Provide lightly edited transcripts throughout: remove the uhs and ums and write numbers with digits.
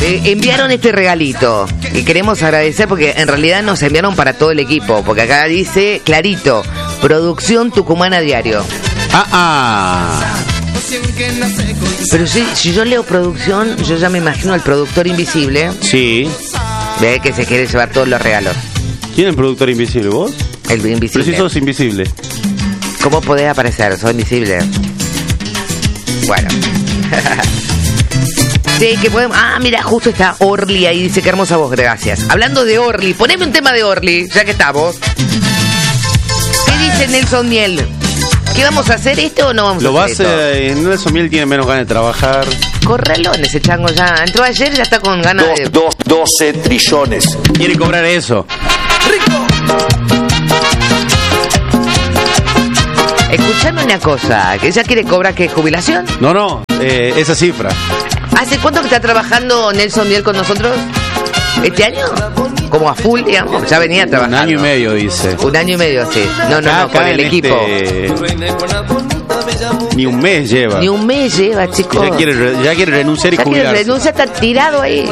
enviaron este regalito y queremos agradecer porque en realidad nos enviaron para todo el equipo, porque acá dice clarito, Producción Tucumana Diario. Pero si yo leo producción, yo ya me imagino al productor invisible. Sí. Ve que se quiere llevar todos los regalos. ¿Quién es el productor invisible? ¿Vos? El invisible. Pero si sos invisible. ¿Cómo podés aparecer? Soy invisible. Bueno. Sí, que podemos... mira, justo está Orly ahí, dice que hermosa voz, gracias. Hablando de Orly, poneme un tema de Orly, ya que estamos. ¿Qué dice Nelson Miel? ¿Qué vamos a hacer esto o no vamos a hacer esto? Nelson Miel tiene menos ganas de trabajar. Correlo en ese chango ya. Entró ayer y ya está con ganas de... 12 trillones. Quiere cobrar eso. ¡Rico! Escuchame una cosa, que ella quiere cobrar, ¿qué? ¿Jubilación? No, esa cifra. ¿Hace cuánto que está trabajando Nelson Miel con nosotros? ¿Este año? Como a full, digamos, ya venía trabajando. 1 año y medio, dice. 1 año y medio, sí. No, con el equipo. Ni un mes lleva. Ni un mes lleva, chicos. Ya quiere renunciar y jubilarse. Renuncia, está tirado ahí.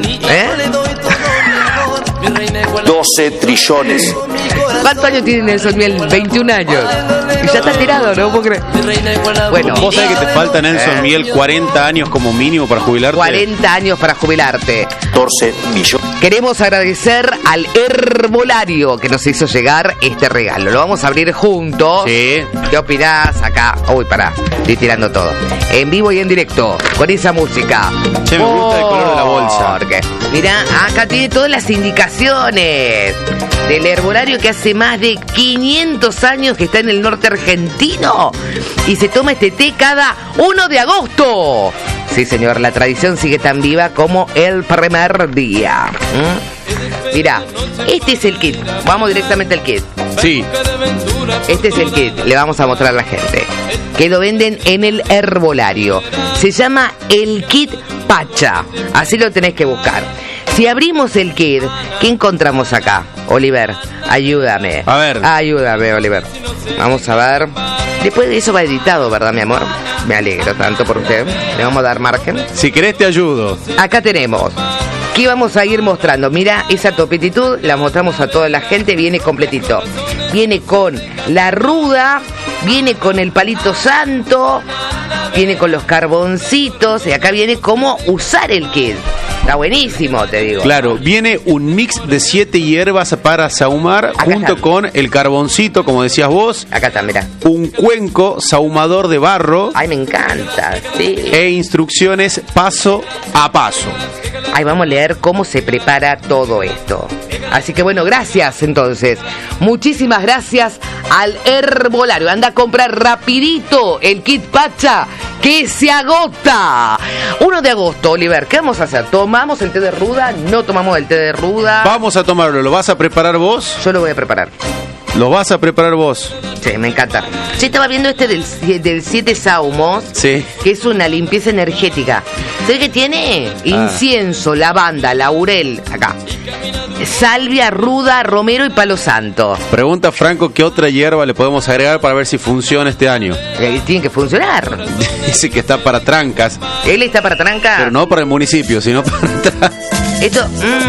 12 trillones. ¿Cuántos años tiene Nelson Miel? 21 años. Y ya está tirado, no puedo creer. Bueno. ¿Vos sabés que te falta, Nelson Miel, 40 años como mínimo para jubilarte? 40 años para jubilarte. 14 millones. Queremos agradecer al Herbolario que nos hizo llegar este regalo. Lo vamos a abrir juntos. Sí. ¿Qué opinás acá? Uy, pará, estoy tirando todo. En vivo y en directo, con esa música. Che, me gusta el color de la bolsa. Porque, mirá, acá tiene todas las indicaciones del Herbolario que hace más de 500 años que está en el norte argentino y se toma este té cada 1 de agosto. Sí, señor, la tradición sigue tan viva como el primer día. Mirá, este es el kit. Vamos directamente al kit. Sí. Este es el kit, le vamos a mostrar a la gente. Que lo venden en el Herbolario. Se llama el kit Pacha. Así lo tenés que buscar. Si abrimos el kit, ¿qué encontramos acá? Oliver, ayúdame. A ver. Ayúdame, Oliver. Vamos a ver. Después de eso va editado, ¿verdad, mi amor? Me alegro tanto por usted. Le vamos a dar margen. Si querés te ayudo. Acá tenemos. ¿Qué vamos a ir mostrando? Mira, esa topetitud la mostramos a toda la gente. Viene completito. Viene con la ruda, viene con el palito santo, viene con los carboncitos. Y acá viene cómo usar el kit. Está buenísimo, te digo. Claro, viene un mix de 7 hierbas para sahumar, acá junto está. Con el carboncito, como decías vos. Acá está, mira. Un cuenco sahumador de barro. Ay, me encanta, sí. E instrucciones paso a paso. Ahí vamos a leer cómo se prepara todo esto. Así que bueno, gracias entonces. Muchísimas gracias al Herbolario. Anda a comprar rapidito el kit Pacha que se agota. 1 de agosto, Oliver, ¿qué vamos a hacer? ¿Tomamos el té de ruda? ¿No tomamos el té de ruda? Vamos a tomarlo. ¿Lo vas a preparar vos? Yo lo voy a preparar. ¿Lo vas a preparar vos? Sí, me encanta. Yo estaba viendo este del 7 sahumos, Sí. que es una limpieza energética. ¿Sabes qué tiene? Incienso, lavanda, laurel, acá. Salvia, ruda, romero y palo santo. Pregunta Franco qué otra hierba le podemos agregar para ver si funciona este año. Tiene que funcionar. Dice que está para trancas, Él está para tranca. pero no para el municipio, sino para... Esto,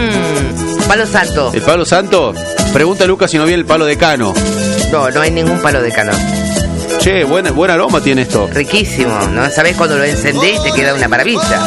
palo santo. ¿El palo santo? Pregunta Lucas si no viene el palo de cano. No hay ningún palo de cano. Che, buen aroma tiene esto. Riquísimo, ¿no? ¿Sabés cuando lo encendés te queda una maravilla?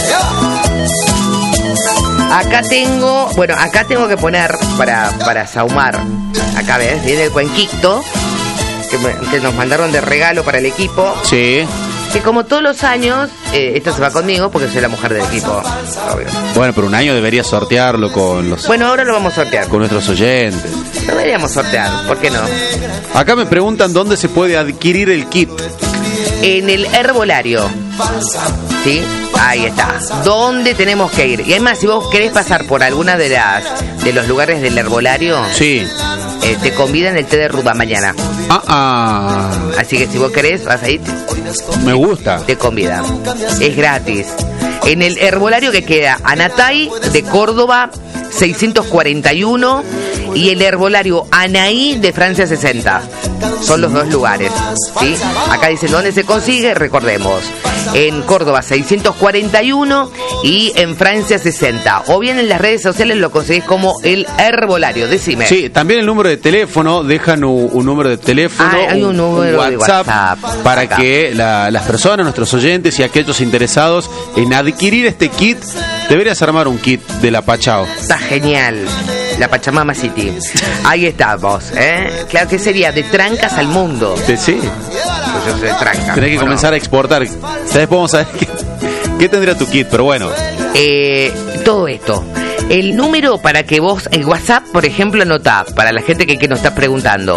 Acá tengo que poner para sahumar. Acá ves, viene el cuenquito que nos mandaron de regalo para el equipo. Sí. Que como todos los años, esto se va conmigo porque soy la mujer del equipo, obvio. Bueno, pero un año debería sortearlo con los... Bueno, ahora lo vamos a sortear. Con nuestros oyentes. Lo deberíamos sortear, ¿por qué no? Acá me preguntan dónde se puede adquirir el kit. En el Herbolario. ¿Sí? Ahí está. ¿Dónde tenemos que ir? Y además, si vos querés pasar por alguna de los lugares del Herbolario, Sí. te convidan el té de ruda mañana. Así que si vos querés, vas a ir, Me gusta. te convidan. Es gratis. En el Herbolario que queda Anatay de Córdoba 641 y el herbolario Anaí de Francia 60. Son los dos lugares, ¿sí? Acá dicen dónde se consigue, recordemos. En Córdoba 641 y en Francia 60. O bien en las redes sociales lo conseguís como el herbolario. Decime. Sí, también el número de teléfono, dejan un número de teléfono, hay un número de WhatsApp para acá. que las personas, nuestros oyentes y aquellos interesados en adquirir este kit, deberías armar un kit de la Pachao. Está genial. La Pachamama City. Ahí estamos, ¿eh? Claro que sería de Trancas al mundo. Sí. Pues yo soy de Trancas. Tenés que comenzar a exportar. Después vamos a ver qué tendría tu kit, pero bueno. Todo esto. El número para que vos, el WhatsApp, por ejemplo, anotá, para la gente que nos está preguntando,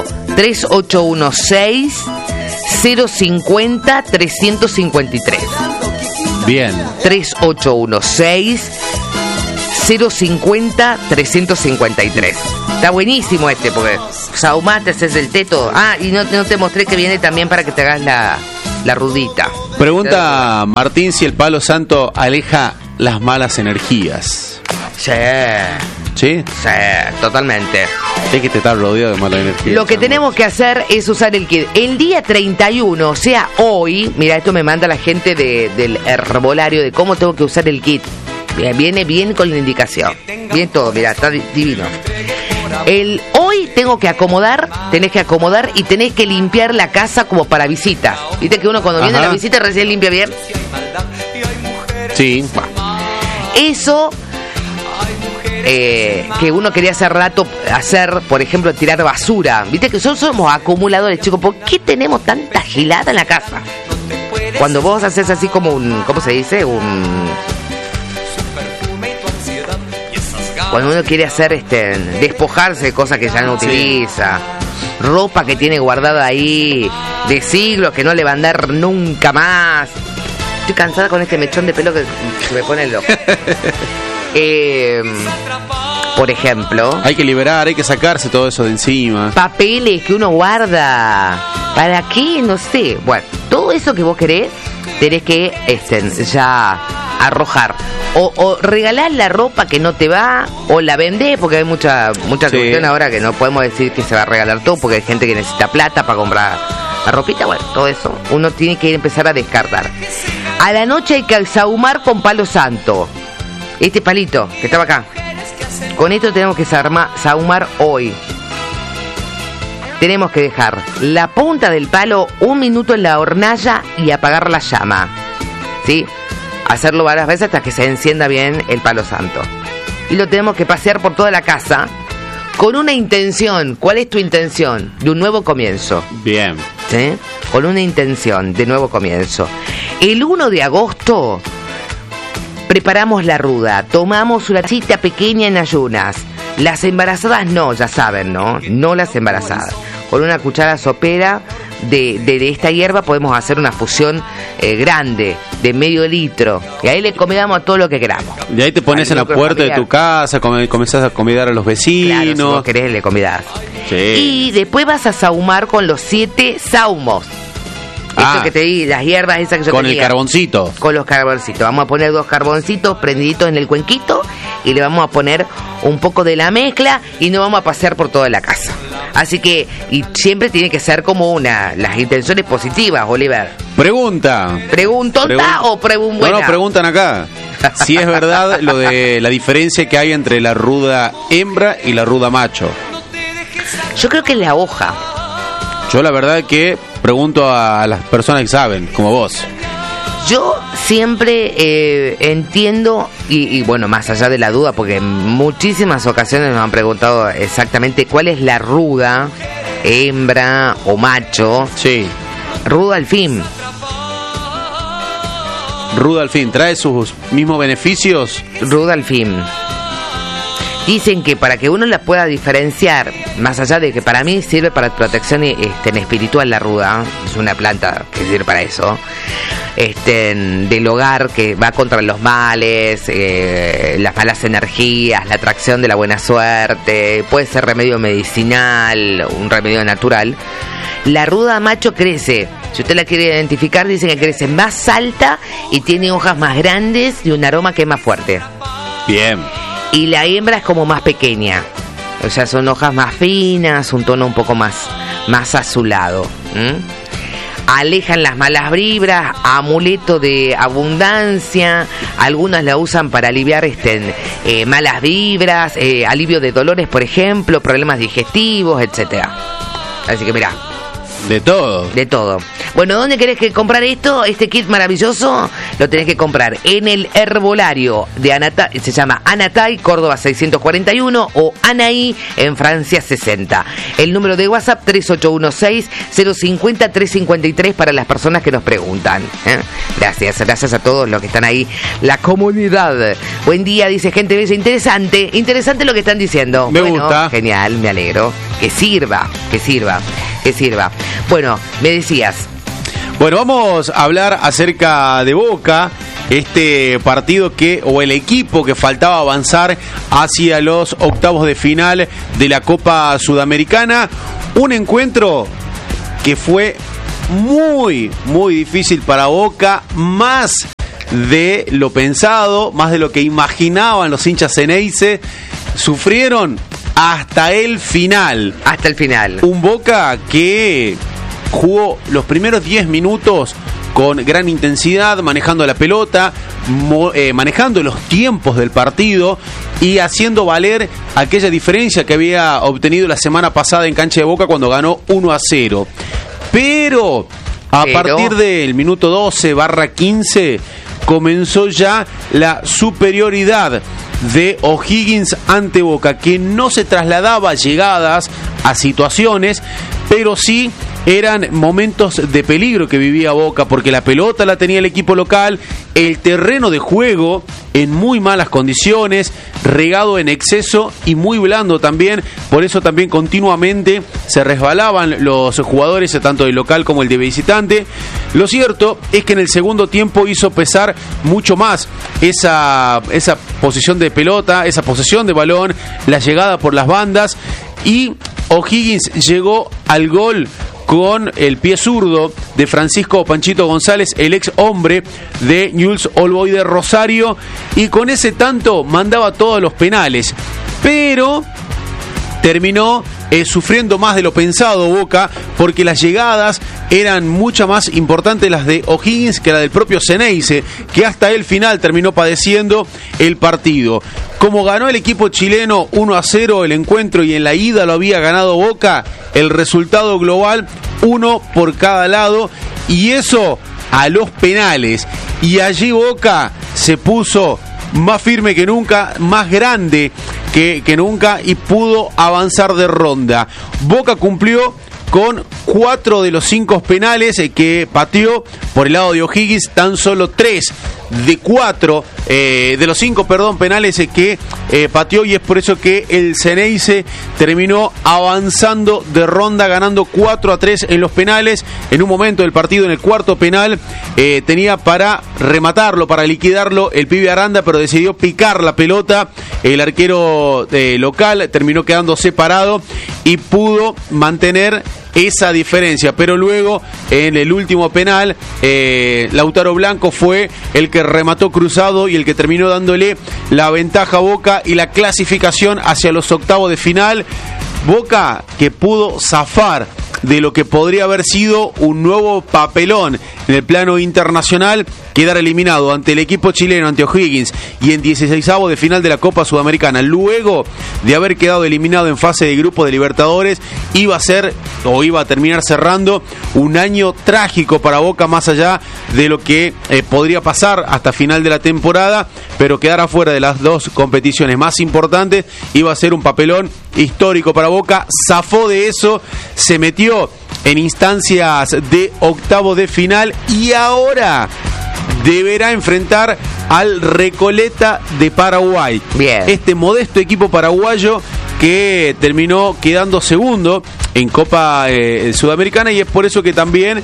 3816-050-353. Bien. 3816-050-353. Está buenísimo porque saumate, haces el teto. Y no te mostré que viene también para que te hagas la rudita. Pregunta Martín si el palo santo aleja las malas energías. Sí, ¿Sí? totalmente. Es que te está rodeado de malas energías. Lo que tenemos que hacer es usar el kit. El día 31, o sea, hoy, mira, esto me manda la gente del herbolario de cómo tengo que usar el kit. Viene bien con la indicación. Bien todo, mira, está divino. Hoy tengo que tenés que acomodar y tenés que limpiar la casa como para visitas. Viste que uno cuando viene a la visita recién limpia bien. Sí. Eso que uno quería hace rato hacer, por ejemplo, tirar basura. Viste que nosotros somos acumuladores, chicos. ¿Por qué tenemos tanta gilada en la casa? Cuando vos haces así como ¿cómo se dice? Cuando uno quiere hacer despojarse de cosas que ya no utiliza, ropa que tiene guardada ahí de siglos que no le va a andar nunca más. Estoy cansada con este mechón de pelo que me pone loco. Por ejemplo, hay que liberar, hay que sacarse todo eso de encima. Papeles que uno guarda. ¿Para qué? No sé. Bueno, todo eso que vos querés, tenés que ya arrojar. O regalar la ropa que no te va, o la vendés, porque hay mucha cuestión ahora que no podemos decir que se va a regalar todo, porque hay gente que necesita plata para comprar la ropita. Bueno, todo eso uno tiene que empezar a descartar. A la noche hay que sahumar con palo santo. Este palito que estaba acá. Con esto tenemos que sahumar hoy. Tenemos que dejar la punta del palo 1 minuto en la hornalla y apagar la llama. ¿Sí? Hacerlo varias veces hasta que se encienda bien el palo santo. Y lo tenemos que pasear por toda la casa con una intención. ¿Cuál es tu intención? De un nuevo comienzo. Bien. ¿Sí? Con una intención de nuevo comienzo. El 1 de agosto preparamos la ruda. Tomamos una tacita pequeña en ayunas. Las embarazadas no, ya saben, ¿no? No las embarazadas. Con una cuchara sopera de esta hierba podemos hacer una fusión grande de medio litro. Y ahí le comidamos a todo lo que queramos. Y ahí te pones en la puerta de tu casa, comenzás a convidar a los vecinos. Claro, si vos querés le convidás. Sí. Y después vas a sahumar con los 7 sahumos. Esto que te di, las hierbas esas que yo con tenía. el carboncito. Con los carboncitos. Vamos a poner 2 carboncitos prendiditos en el cuenquito y le vamos a poner un poco de la mezcla y nos vamos a pasear por toda la casa. Así que, y siempre tiene que ser como las intenciones positivas, Oliver. Pregunta. ¿Preguntonta o pregunbuena? No, preguntan acá. Si es verdad lo de la diferencia que hay entre la ruda hembra y la ruda macho. Yo creo que es la hoja. Yo la verdad que pregunto a las personas que saben, como vos. Yo siempre entiendo, y bueno, más allá de la duda, porque en muchísimas ocasiones nos han preguntado exactamente cuál es la ruda, hembra o macho. Sí. Ruda al fin. Ruda al fin, ¿trae sus mismos beneficios? Ruda al fin. Dicen que para que uno la pueda diferenciar, más allá de que para mí sirve para protección espiritual la ruda, es una planta que sirve para eso, del hogar, que va contra los males, las malas energías, la atracción de la buena suerte, puede ser remedio medicinal, un remedio natural. La ruda macho crece, si usted la quiere identificar, dicen que crece más alta y tiene hojas más grandes y un aroma que es más fuerte. Bien. y la hembra es como más pequeña. O sea, son hojas más finas, un tono un poco más azulado. Alejan las malas vibras, amuleto de abundancia. Algunas la usan para aliviar malas vibras, alivio de dolores, por ejemplo, problemas digestivos, etcétera. Así que mirá. De todo. De todo. Bueno, ¿dónde querés que comprar esto? Este kit maravilloso lo tenés que comprar en el herbolario de Anatay, se llama Anatay, Córdoba 641, o Anaí en Francia 60. El número de WhatsApp 3816-050-353 para las personas que nos preguntan. Gracias a todos los que están ahí. La comunidad. Buen día, dice gente bella. Interesante lo que están diciendo. Me gusta. Genial, me alegro. Que sirva. Bueno, me decías. Bueno, vamos a hablar acerca de Boca, este partido o el equipo que faltaba avanzar hacia los octavos de final de la Copa Sudamericana. Un encuentro que fue muy, muy difícil para Boca, más de lo pensado, más de lo que imaginaban los hinchas Xeneize. Sufrieron hasta el final. Hasta el final. Un Boca que jugó los primeros 10 minutos con gran intensidad, manejando la pelota, manejando los tiempos del partido y haciendo valer aquella diferencia que había obtenido la semana pasada en cancha de Boca cuando ganó 1-0. Pero a partir del minuto 12/15 comenzó ya la superioridad de O'Higgins ante Boca, que no se trasladaba llegadas a situaciones, pero sí eran momentos de peligro que vivía Boca, porque la pelota la tenía el equipo local, el terreno de juego en muy malas condiciones, regado en exceso y muy blando también, por eso también continuamente se resbalaban los jugadores, tanto del local como el de visitante. Lo cierto es que en el segundo tiempo hizo pesar mucho más esa posición de pelota, esa posesión de balón, la llegada por las bandas, y O'Higgins llegó al gol con el pie zurdo de Francisco Panchito González, el ex hombre de Newell's Old Boys de Rosario, y con ese tanto mandaba todos los penales, pero terminó sufriendo más de lo pensado Boca, porque las llegadas eran mucho más importantes las de O'Higgins que la del propio Xeneize, que hasta el final terminó padeciendo el partido. Como ganó el equipo chileno 1-0 el encuentro y en la ida lo había ganado Boca, el resultado global 1 por cada lado, y eso a los penales. Y allí Boca se puso más firme que nunca, más grande que nunca, y pudo avanzar de ronda. Boca cumplió con 4 de los 5 penales que pateó. Por el lado de O'Higgins, tan solo 3 de 4 de los 5 penales que pateó, y es por eso que el Xeneize terminó avanzando de ronda, ganando 4-3 en los penales. En un momento del partido, en el cuarto penal, tenía para rematarlo, para liquidarlo el pibe Aranda, pero decidió picar la pelota. El arquero local terminó quedando separado y pudo mantener esa diferencia, pero luego en el último penal Lautaro Blanco fue el que remató cruzado y el que terminó dándole la ventaja a Boca y la clasificación hacia los octavos de final. Boca que pudo zafar de lo que podría haber sido un nuevo papelón en el plano internacional, quedar eliminado ante el equipo chileno, ante O'Higgins, y en 16avos de final de la Copa Sudamericana, luego de haber quedado eliminado en fase de grupo de Libertadores. Iba a terminar cerrando un año trágico para Boca, más allá de lo que podría pasar hasta final de la temporada, pero quedar afuera de las dos competiciones más importantes iba a ser un papelón histórico para Boca. Zafó de eso, se metió en instancias de octavo de final y ahora deberá enfrentar al Recoleta de Paraguay. Bien. Este modesto equipo paraguayo que terminó quedando segundo en Copa Sudamericana, y es por eso que también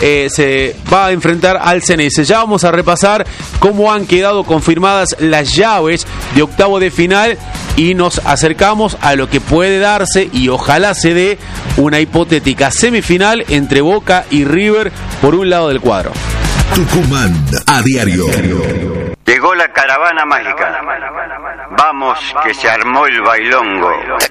se va a enfrentar al Xeneize. Ya vamos a repasar cómo han quedado confirmadas las llaves de octavo de final y nos acercamos a lo que puede darse, y ojalá se dé, una hipotética semifinal entre Boca y River por un lado del cuadro. Tucumán a diario. Llegó la caravana mágica. Vamos, que se armó el bailongo.